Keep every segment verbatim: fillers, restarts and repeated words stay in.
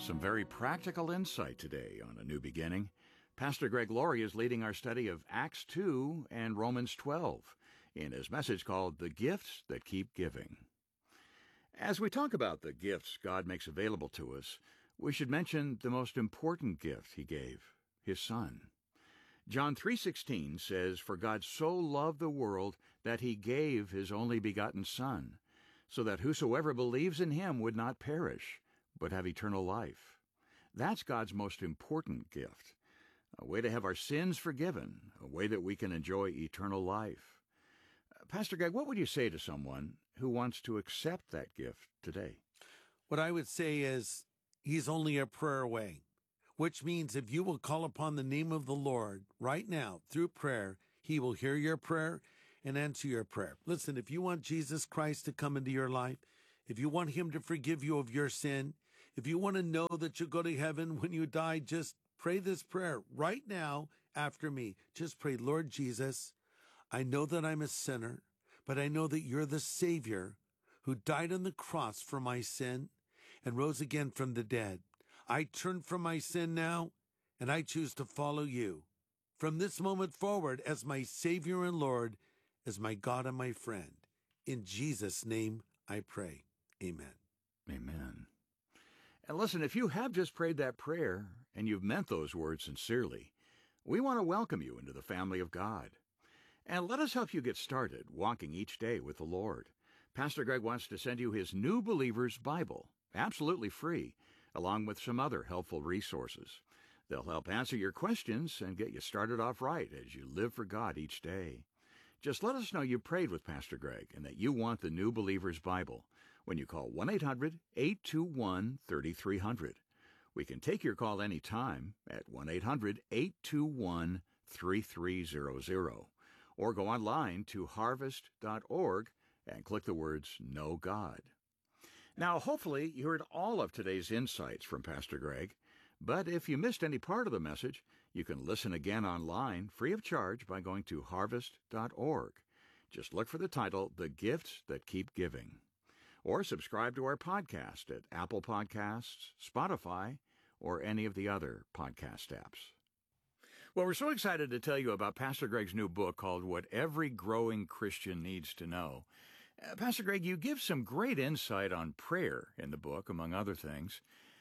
Some very practical insight today on A New Beginning. Pastor Greg Laurie is leading our study of Acts two and Romans twelve in his message called The Gifts That Keep Giving. As we talk about the gifts God makes available to us, we should mention the most important gift he gave, his Son. John three sixteen says, "For God so loved the world that he gave his only begotten Son, so that whosoever believes in him would not perish, but have eternal life." That's God's most important gift, a way to have our sins forgiven, a way that we can enjoy eternal life. Uh, Pastor Greg, what would you say to someone who wants to accept that gift today? What I would say is he's only a prayer away, which means if you will call upon the name of the Lord right now through prayer, he will hear your prayer and answer your prayer. Listen, if you want Jesus Christ to come into your life, if you want him to forgive you of your sin, if you want to know that you'll go to heaven when you die, just pray this prayer right now after me. Just pray, "Lord Jesus, I know that I'm a sinner, but I know that you're the Savior who died on the cross for my sin and rose again from the dead. I turn from my sin now, and I choose to follow you from this moment forward as my Savior and Lord, as my God and my friend. In Jesus' name I pray. Amen." Amen. And listen, if you have just prayed that prayer and you've meant those words sincerely, we want to welcome you into the family of God. And let us help you get started walking each day with the Lord. Pastor Greg wants to send you his New Believer's Bible, absolutely free, along with some other helpful resources. They'll help answer your questions and get you started off right as you live for God each day. Just let us know you prayed with Pastor Greg and that you want the New Believer's Bible when you call one eight hundred, eight two one, three three zero zero. We can take your call any time at one eight hundred, eight two one, three three zero zero or go online to harvest dot org and click the words Know God. Now, hopefully you heard all of today's insights from Pastor Greg, but if you missed any part of the message, you can listen again online free of charge by going to harvest dot org. Just look for the title, The Gifts That Keep Giving. Or subscribe to our podcast at Apple Podcasts, Spotify, or any of the other podcast apps. Well, we're so excited to tell you about Pastor Greg's new book called What Every Growing Christian Needs to Know. Uh, Pastor Greg, you give some great insight on prayer in the book, among other things.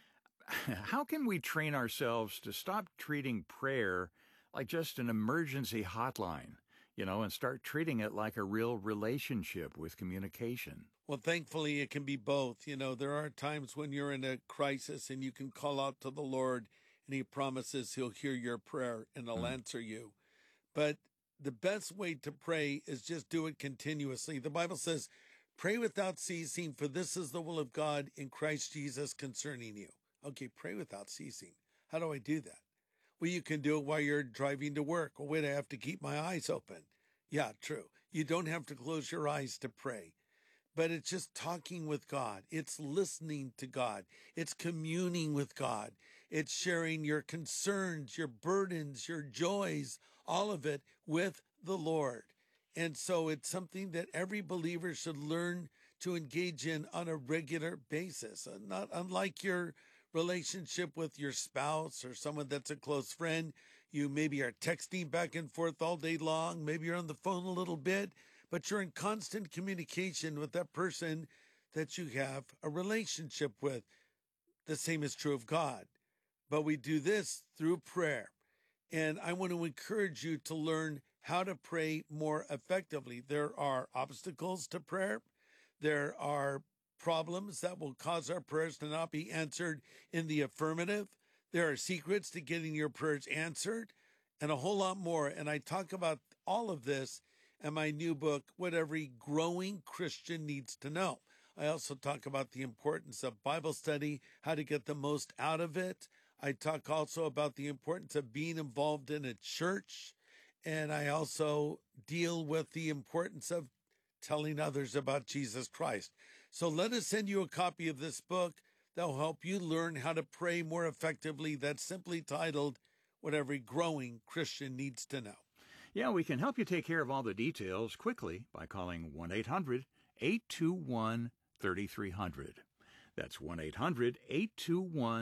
How can we train ourselves to stop treating prayer like just an emergency hotline, you know, and start treating it like a real relationship with communication? Well, thankfully, it can be both. You know, there are times when you're in a crisis and you can call out to the Lord and he promises he'll hear your prayer and he'll mm. answer you. But the best way to pray is just do it continuously. The Bible says, "Pray without ceasing, for this is the will of God in Christ Jesus concerning you." Okay, pray without ceasing. How do I do that? Well, you can do it while you're driving to work. Oh, wait, I have to keep my eyes open. Yeah, true. You don't have to close your eyes to pray. But it's just talking with God. It's listening to God. It's communing with God. It's sharing your concerns, your burdens, your joys, all of it with the Lord. And so it's something that every believer should learn to engage in on a regular basis. Not unlike your relationship with your spouse or someone that's a close friend. You maybe are texting back and forth all day long. Maybe you're on the phone a little bit, but you're in constant communication with that person that you have a relationship with. The same is true of God. But we do this through prayer. And I want to encourage you to learn how to pray more effectively. There are obstacles to prayer. There are problems that will cause our prayers to not be answered in the affirmative. There are secrets to getting your prayers answered and a whole lot more. And I talk about all of this in my new book, What Every Growing Christian Needs to Know. I also talk about the importance of Bible study, how to get the most out of it. I talk also about the importance of being involved in a church. And I also deal with the importance of telling others about Jesus Christ. So let us send you a copy of this book that will help you learn how to pray more effectively. That's simply titled, What Every Growing Christian Needs to Know. Yeah, we can help you take care of all the details quickly by calling one eight hundred, eight two one, three three zero zero. That's one eight hundred, eight two one,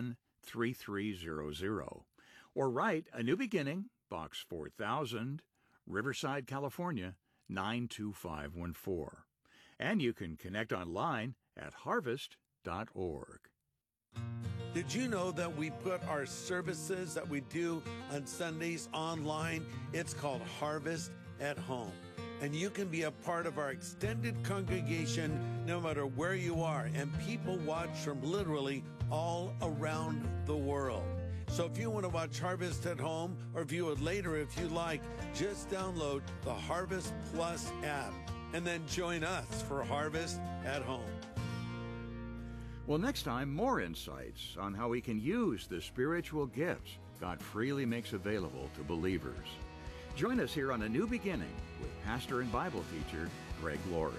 three three zero zero. Or write A New Beginning, Box four thousand, Riverside, California, nine two five one four. And you can connect online at harvest dot org. Did you know that we put our services that we do on Sundays online? It's called Harvest at Home. And you can be a part of our extended congregation no matter where you are. And people watch from literally all around the world. So if you want to watch Harvest at Home or view it later if you like, just download the Harvest Plus app and then join us for Harvest at Home. Well, next time, more insights on how we can use the spiritual gifts God freely makes available to believers. Join us here on A New Beginning with pastor and Bible teacher Greg Laurie.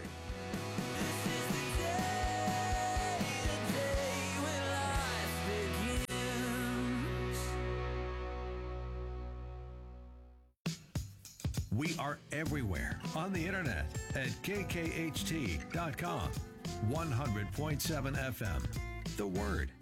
We are everywhere on the internet at K K H T dot com. one hundred point seven F M. The Word.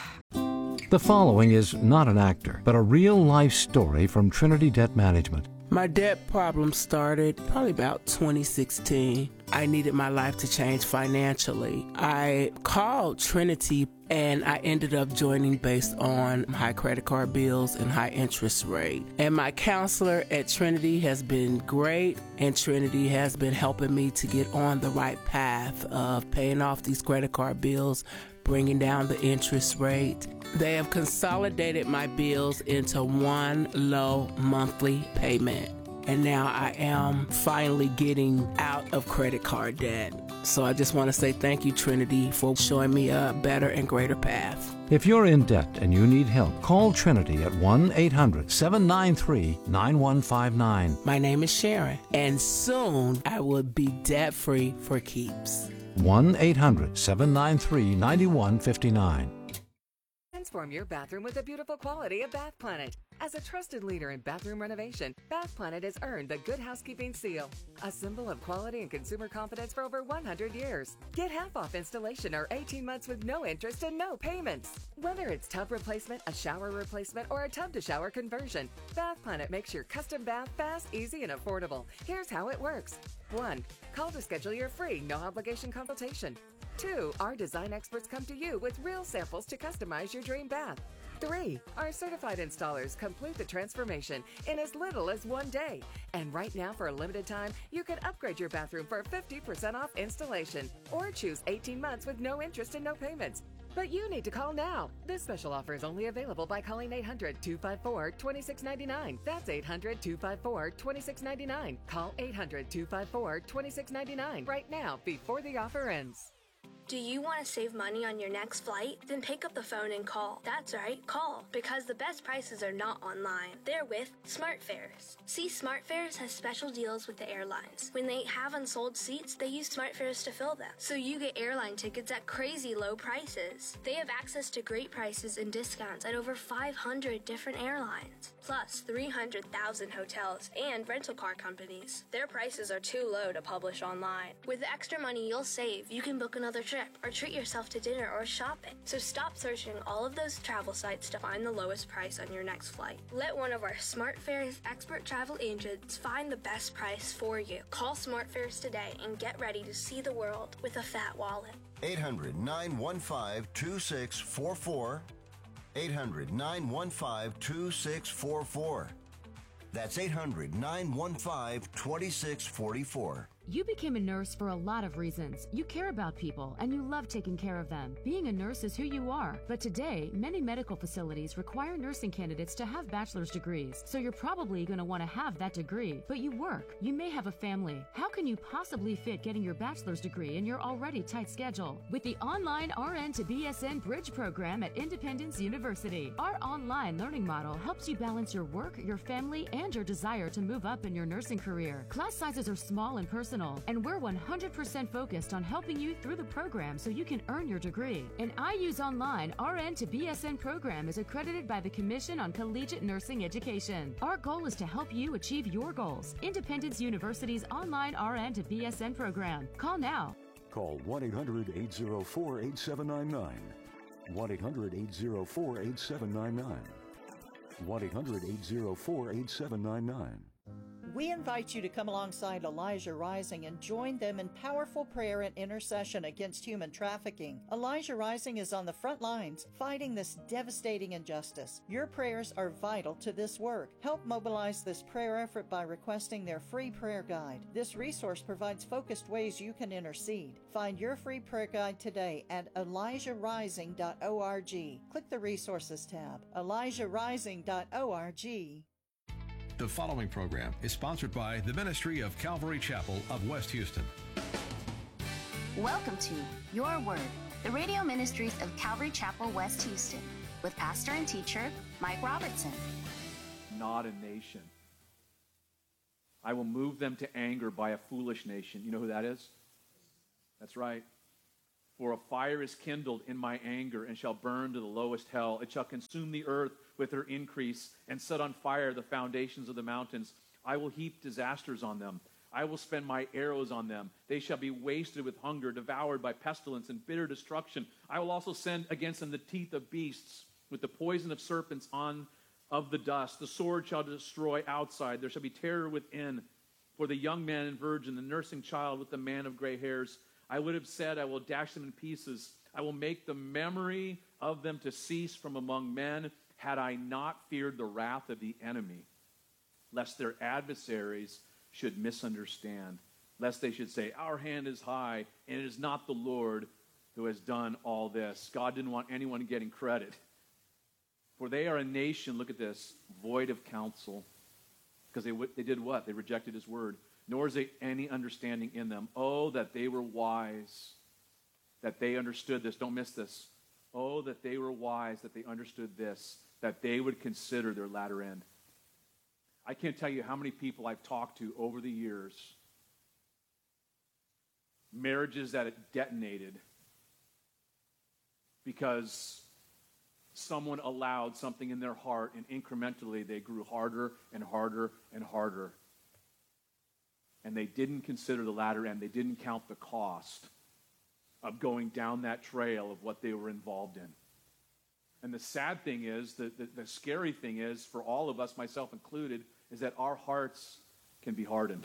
The following is not an actor, but a real-life story from Trinity Debt Management. My debt problem started probably about twenty sixteen. I needed my life to change financially. I called Trinity and I ended up joining based on high credit card bills and high interest rate. And my counselor at Trinity has been great, and Trinity has been helping me to get on the right path of paying off these credit card bills, bringing down the interest rate. They have consolidated my bills into one low monthly payment. And now I am finally getting out of credit card debt. So I just want to say thank you, Trinity, for showing me a better and greater path. If you're in debt and you need help, call Trinity at one eight hundred seven nine three nine one five nine. My name is Sharon, and soon I will be debt-free for keeps. one eight hundred seven nine three nine one five nine. Transform your bathroom with the beautiful quality of Bath Planet. As a trusted leader in bathroom renovation, Bath Planet has earned the Good Housekeeping Seal, a symbol of quality and consumer confidence for over one hundred years. Get half off installation or eighteen months with no interest and no payments. Whether it's tub replacement, a shower replacement, or a tub-to-shower conversion, Bath Planet makes your custom bath fast, easy, and affordable. Here's how it works. one. Call to schedule your free, no-obligation consultation. two. Our design experts come to you with real samples to customize your dream bath. three. Our certified installers complete the transformation in as little as one day. And right now, for a limited time, you can upgrade your bathroom for fifty percent off installation or choose eighteen months with no interest and no payments. But you need to call now. This special offer is only available by calling eight hundred two five four two six nine nine. That's eight hundred two five four two six nine nine. Call eight hundred two five four two six nine nine right now before the offer ends. Do you want to save money on your next flight? Then pick up the phone and call. That's right, call. Because the best prices are not online. They're with SmartFares. See, SmartFares has special deals with the airlines. When they have unsold seats, they use SmartFares to fill them. So you get airline tickets at crazy low prices. They have access to great prices and discounts at over five hundred different airlines. Plus three hundred thousand hotels and rental car companies. Their prices are too low to publish online. With the extra money you'll save, you can book another trip or treat yourself to dinner or shopping. So stop searching all of those travel sites to find the lowest price on your next flight. Let one of our SmartFares expert travel agents find the best price for you. Call SmartFares today and get ready to see the world with a fat wallet. eight hundred nine one five two six four four. eight hundred nine one five two six four four. That's eight hundred nine one five two six four four. You became a nurse for a lot of reasons. You care about people and you love taking care of them. Being a nurse is who you are. But today, many medical facilities require nursing candidates to have bachelor's degrees. So you're probably going to want to have that degree. But you work. You may have a family. How can you possibly fit getting your bachelor's degree in your already tight schedule? With the online R N to B S N Bridge program at Independence University, our online learning model helps you balance your work, your family, and your desire to move up in your nursing career. Class sizes are small and personal, and we're one hundred percent focused on helping you through the program so you can earn your degree. An I U's Online R N to B S N program is accredited by the Commission on Collegiate Nursing Education. Our goal is to help you achieve your goals. Independence University's online R N to B S N program. Call now. Call one eight hundred eight oh four eight seven nine nine. one eight hundred, eight oh four, eight seven nine nine. one eight hundred, eight oh four, eight seven nine nine. We invite you to come alongside Elijah Rising and join them in powerful prayer and intercession against human trafficking. Elijah Rising is on the front lines fighting this devastating injustice. Your prayers are vital to this work. Help mobilize this prayer effort by requesting their free prayer guide. This resource provides focused ways you can intercede. Find your free prayer guide today at elijah rising dot org. Click the Resources tab. elijah rising dot org. The following program is sponsored by the Ministry of Calvary Chapel of West Houston. Welcome to Your Word, the radio ministries of Calvary Chapel, West Houston, with pastor and teacher Mike Robertson. Not a nation. I will move them to anger by a foolish nation. You know who that is? That's right. For a fire is kindled in my anger and shall burn to the lowest hell. It shall consume the earth with her increase and set on fire the foundations of the mountains. I will heap disasters on them. I will spend my arrows on them. They shall be wasted with hunger, devoured by pestilence and bitter destruction. I will also send against them the teeth of beasts with the poison of serpents on of the dust. The sword shall destroy outside. There shall be terror within. For the young man and virgin, the nursing child with the man of gray hairs, I would have said, I will dash them in pieces. I will make the memory of them to cease from among men, had I not feared the wrath of the enemy, lest their adversaries should misunderstand, lest they should say, our hand is high, and it is not the Lord who has done all this. God didn't want anyone getting credit. For they are a nation, look at this, void of counsel. Because they, they did what? They rejected his word. Nor is there any understanding in them. Oh, that they were wise, that they understood this. Don't miss this. Oh, that they were wise, that they understood this, that they would consider their latter end. I can't tell you how many people I've talked to over the years, marriages that it detonated because someone allowed something in their heart, and incrementally they grew harder and harder and harder. And they didn't consider the latter end. They didn't count the cost of going down that trail of what they were involved in. And the sad thing is, the, the, the scary thing is, for all of us, myself included, is that our hearts can be hardened.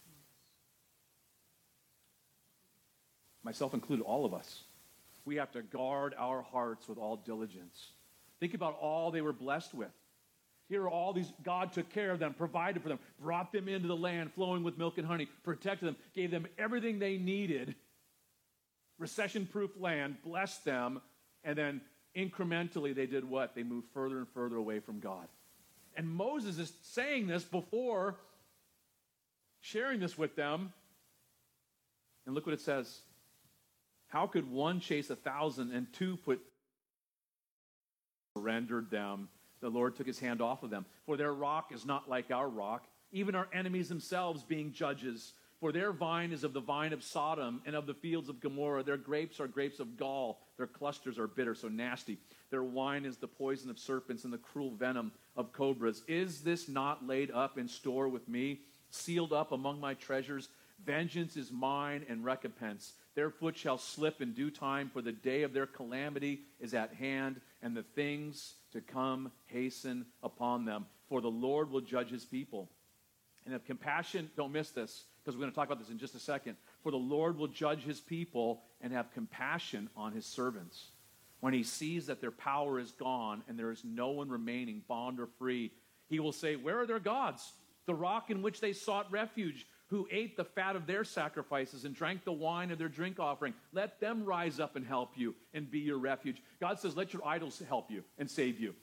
Myself included, all of us. We have to guard our hearts with all diligence. Think about all they were blessed with. Here are all these, God took care of them, provided for them, brought them into the land flowing with milk and honey, protected them, gave them everything they needed, recession-proof land, blessed them, and then incrementally they did what? They moved further and further away from God. And Moses is saying this before sharing this with them. And look what it says. How could one chase a thousand and two put surrendered them? The Lord took his hand off of them. For their rock is not like our rock, even our enemies themselves being judges. For their vine is of the vine of Sodom and of the fields of Gomorrah. Their grapes are grapes of gall. Their clusters are bitter, so nasty. Their wine is the poison of serpents and the cruel venom of cobras. Is this not laid up in store with me, sealed up among my treasures? Vengeance is mine and recompense. Their foot shall slip in due time, for the day of their calamity is at hand, and the things to come hasten upon them. For the Lord will judge his people. And have compassion, don't miss this, because we're going to talk about this in just a second. For the Lord will judge his people and have compassion on his servants. When he sees that their power is gone and there is no one remaining, bond or free, he will say, where are their gods? The rock in which they sought refuge, who ate the fat of their sacrifices and drank the wine of their drink offering. Let them rise up and help you and be your refuge. God says, let your idols help you and save you.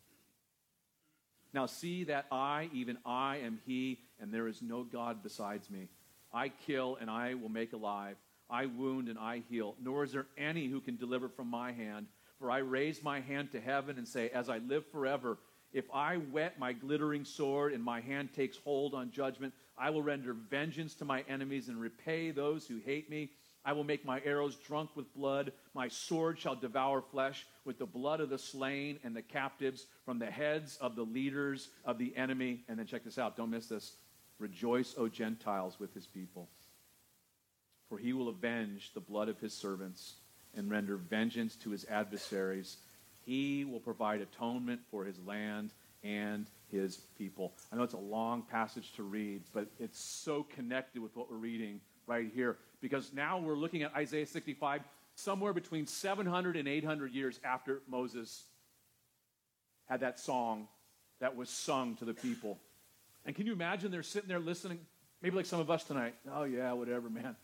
Now see that I, even I, am he, and there is no God besides me. I kill and I will make alive. I wound and I heal. Nor is there any who can deliver from my hand. For I raise my hand to heaven and say, as I live forever, if I whet my glittering sword and my hand takes hold on judgment, I will render vengeance to my enemies and repay those who hate me. I will make my arrows drunk with blood. My sword shall devour flesh with the blood of the slain and the captives from the heads of the leaders of the enemy. And then check this out. Don't miss this. Rejoice, O Gentiles, with his people. For he will avenge the blood of his servants and render vengeance to his adversaries. He will provide atonement for his land and his people. I know it's a long passage to read, but it's so connected with what we're reading right here, because now we're looking at Isaiah sixty-five somewhere between seven hundred and eight hundred years after Moses had that song that was sung to the people. And can you imagine they're sitting there listening, maybe like some of us tonight? Oh yeah, whatever, man.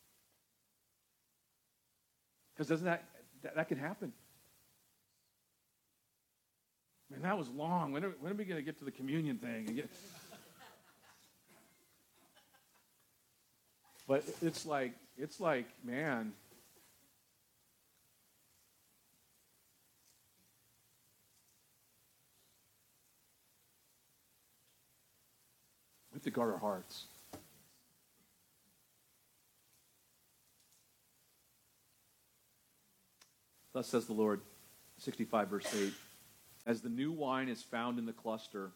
Because doesn't that, that, that can happen? Man, that was long. When are, when are we going to get to the communion thing? And get... But it's like, it's like, man. We have to guard our hearts. Thus says the Lord, sixty-five verse eight. As the new wine is found in the cluster,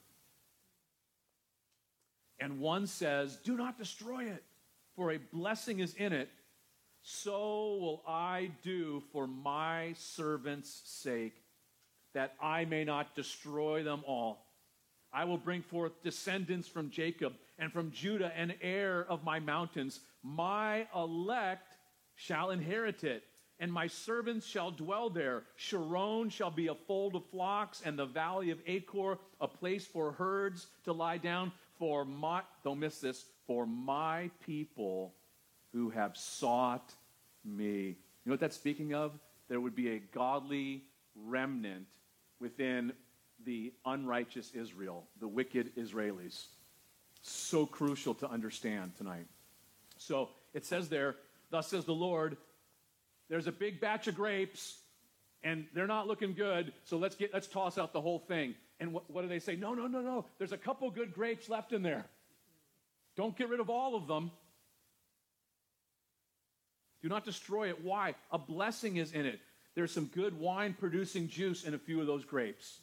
and one says, do not destroy it, for a blessing is in it, so will I do for my servants' sake, that I may not destroy them all. I will bring forth descendants from Jacob, and from Judah an heir of my mountains. My elect shall inherit it, and my servants shall dwell there. Sharon shall be a fold of flocks, and the valley of Achor a place for herds to lie down. For my, don't miss this, for my people who have sought me. You know what that's speaking of? There would be a godly remnant within the unrighteous Israel, the wicked Israelis. So crucial to understand tonight. So it says there, thus says the Lord, there's a big batch of grapes, and they're not looking good, so let's get let's toss out the whole thing. And what, what do they say? No, no, no, no. There's a couple good grapes left in there. Don't get rid of all of them. Do not destroy it. Why? A blessing is in it. There's some good wine-producing juice in a few of those grapes.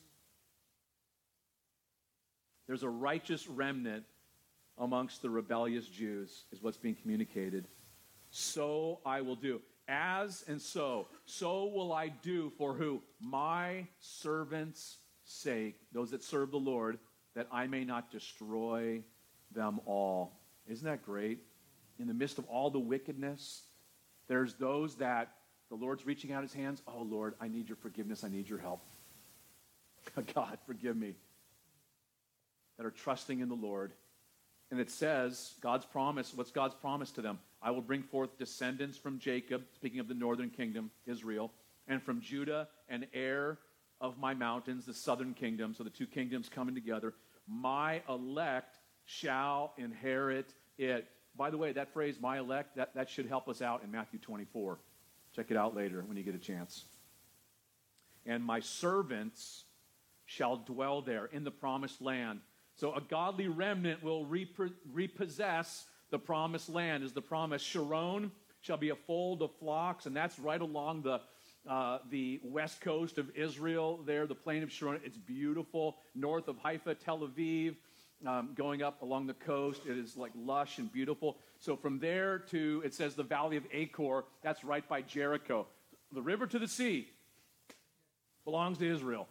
There's a righteous remnant amongst the rebellious Jews, is what's being communicated. So I will do. As and so, so will I do for who? My servants' sake, those that serve the Lord, that I may not destroy them all. Isn't that great? In the midst of all the wickedness, there's those that the Lord's reaching out his hands. Oh, Lord, I need your forgiveness. I need your help. God, forgive me. That are trusting in the Lord. And it says, God's promise, what's God's promise to them? I will bring forth descendants from Jacob, speaking of the northern kingdom, Israel, and from Judah, an heir of my mountains, the southern kingdom. So the two kingdoms coming together. My elect shall inherit it. By the way, that phrase, my elect, that, that should help us out in Matthew twenty-four. Check it out later when you get a chance. And my servants shall dwell there in the promised land. So a godly remnant will repro- repossess the promised land. Is the promise Sharon shall be a fold of flocks, and that's right along the uh, the west coast of Israel there, the plain of Sharon. It's beautiful, north of Haifa, Tel Aviv, um, going up along the coast. It is like lush and beautiful. So from there to, it says the valley of Achor, that's right by Jericho. The river to the sea belongs to Israel.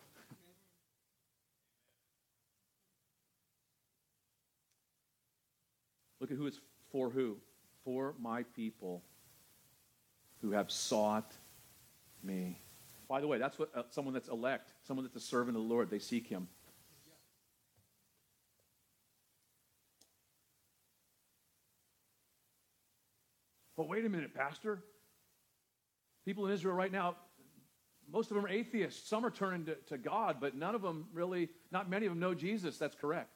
Look at who it's for who? For my people who have sought me. By the way, that's what uh, someone that's elect, someone that's a servant of the Lord, they seek him. But wait a minute, Pastor. People in Israel right now, most of them are atheists. Some are turning to, to God, but none of them really, not many of them know Jesus. That's correct.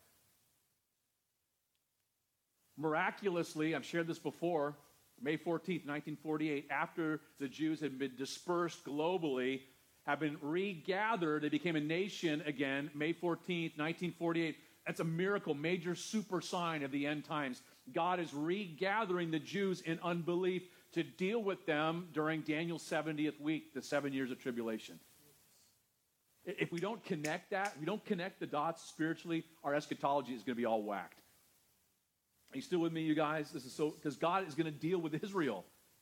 Miraculously, I've shared this before, May fourteenth, nineteen forty-eight, after the Jews had been dispersed globally, have been regathered, they became a nation again, May fourteenth, nineteen forty-eight. That's a miracle, major super sign of the end times. God is regathering the Jews in unbelief to deal with them during Daniel's seventieth week, the seven years of tribulation. If we don't connect that, if we don't connect the dots spiritually, our eschatology is going to be all whacked. Are you still with me, you guys? This is so, because God is going to deal with Israel.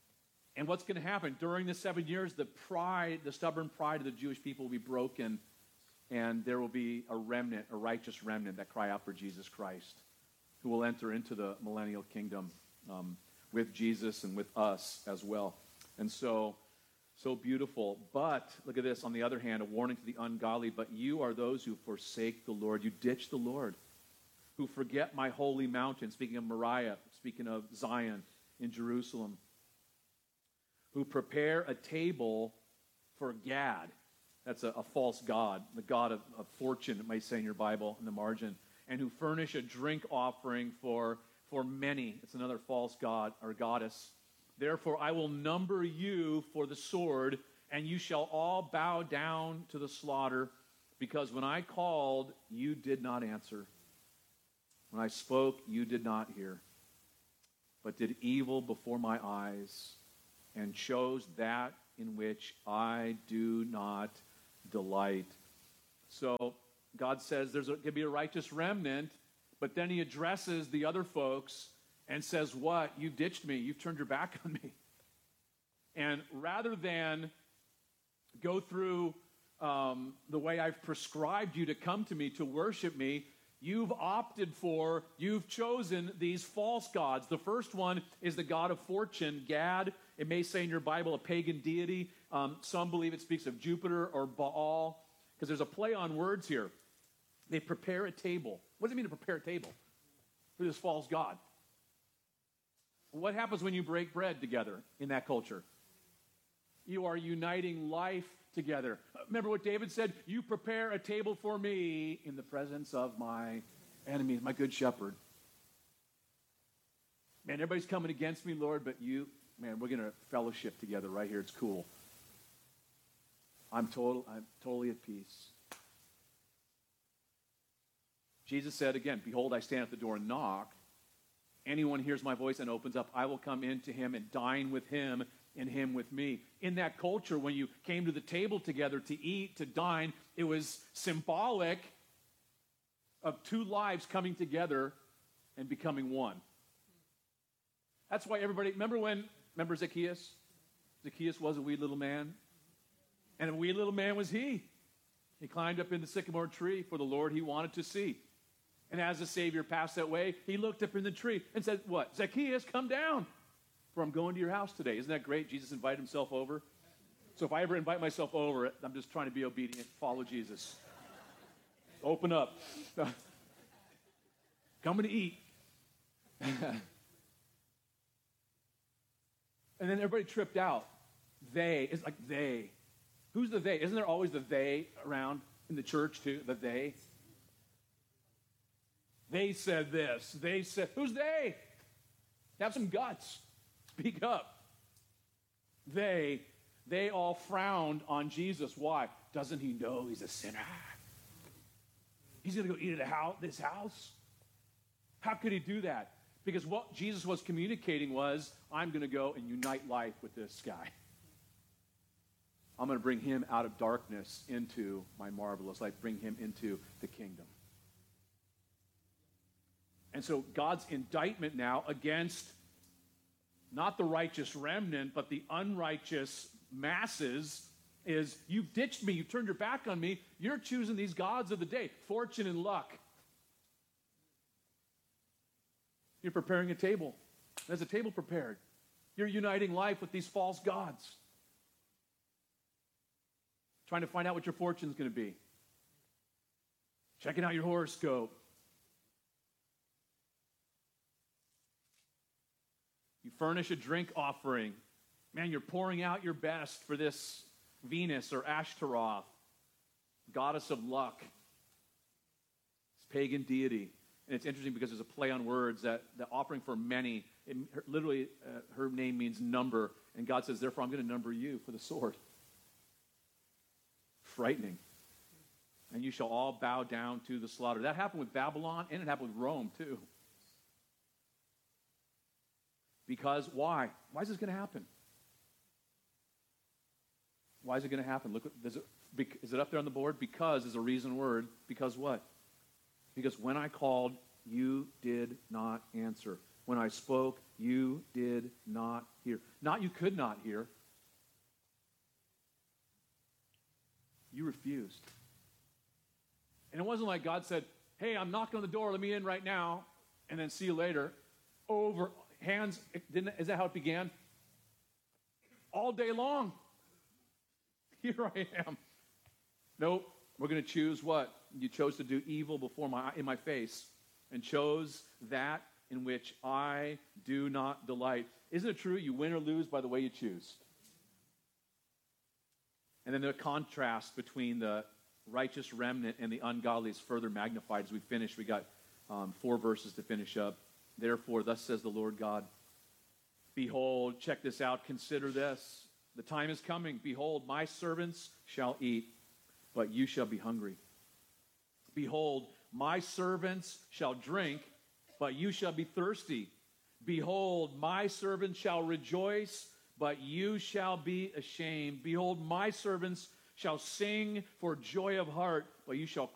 And what's going to happen? During the seven years, the pride, the stubborn pride of the Jewish people will be broken, and there will be a remnant, a righteous remnant that cry out for Jesus Christ, who will enter into the millennial kingdom um, with Jesus and with us as well. And so, so beautiful. But, look at this, on the other hand, a warning to the ungodly, but you are those who forsake the Lord. You ditch the Lord, who forget my holy mountain, speaking of Moriah, speaking of Zion in Jerusalem, who prepare a table for Gad. That's a, a false god, the god of, of fortune, it might say in your Bible in the margin, and who furnish a drink offering for, for many. It's another false god or goddess. Therefore, I will number you for the sword, and you shall all bow down to the slaughter, because when I called, you did not answer. When I spoke, you did not hear, but did evil before my eyes, and chose that in which I do not delight. So God says there's going to be a righteous remnant, but then he addresses the other folks and says, what? You ditched me. You've turned your back on me. And rather than go through um, the way I've prescribed you to come to me, to worship me, you've opted for, you've chosen these false gods. The first one is the god of fortune, Gad. It may say in your Bible a pagan deity. Um, some believe it speaks of Jupiter or Baal, because there's a play on words here. They prepare a table. What does it mean to prepare a table for this false god? What happens when you break bread together in that culture? You are uniting life together. Remember what David said? You prepare a table for me in the presence of my enemies, my good shepherd. Man, everybody's coming against me, Lord, but you, man, we're going to fellowship together right here. It's cool. I'm total, I'm totally at peace. Jesus said again, behold, I stand at the door and knock. Anyone hears my voice and opens up, I will come into him and dine with him and him with me. In that culture, when you came to the table together to eat, to dine, it was symbolic of two lives coming together and becoming one. That's why everybody, remember when, remember Zacchaeus? Zacchaeus was a wee little man, and a wee little man was he. He climbed up in the sycamore tree for the Lord he wanted to see. And as the Savior passed that way, he looked up in the tree and said, what? Zacchaeus, come down, for I'm going to your house today. Isn't that great? Jesus invited himself over. So if I ever invite myself over, I'm just trying to be obedient. Follow Jesus. Open up. Coming to eat. And then everybody tripped out. They. It's like they. Who's the they? Isn't there always the they around in the church too? The they. They said this. They said, who's they? Have some guts. Speak up. They, they all frowned on Jesus. Why? Doesn't he know he's a sinner? He's going to go eat at a house, this house? How could he do that? Because what Jesus was communicating was, I'm going to go and unite life with this guy. I'm going to bring him out of darkness into my marvelous light, bring him into the kingdom. And so God's indictment now against not the righteous remnant, but the unrighteous masses is, you've ditched me, you've turned your back on me, you're choosing these gods of the day, fortune and luck. You're preparing a table. There's a table prepared. You're uniting life with these false gods. Trying to find out what your fortune's going to be. Checking out your horoscope. You furnish a drink offering. Man, you're pouring out your best for this Venus or Ashtaroth, goddess of luck. This pagan deity. And it's interesting because there's a play on words that the offering for many, it, her, literally uh, her name means number. And God says, therefore, I'm going to number you for the sword. Frightening. And you shall all bow down to the slaughter. That happened with Babylon, and it happened with Rome, too. Because, why? Why is this going to happen? Why is it going to happen? Look, is it, is it up there on the board? Because is a reason word. Because what? Because when I called, you did not answer. when I spoke, you did not hear. Not you could not hear. You refused. And it wasn't like God said, hey, I'm knocking on the door, let me in right now, and then see you later. Over, hands, didn't, is that how it began? All day long. Here I am. Nope, we're going to choose what? You chose to do evil before my in my face, and chose that in which I do not delight. Isn't it true? You win or lose by the way you choose. And then the contrast between the righteous remnant and the ungodly is further magnified. As we finish, we got um, four verses to finish up. Therefore, thus says the Lord God, behold, check this out, consider this. The time is coming. Behold, my servants shall eat, but you shall be hungry. Behold, my servants shall drink, but you shall be thirsty. Behold, my servants shall rejoice, but you shall be ashamed. Behold, my servants shall sing for joy of heart, but you shall